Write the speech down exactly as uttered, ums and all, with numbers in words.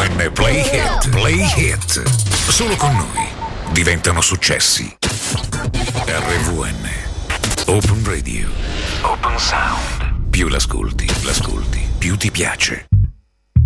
N Play Hit, Play Hit. Solo con noi diventano successi. R V N Open Radio. Open Sound. Più l'ascolti, l'ascolti, più ti piace.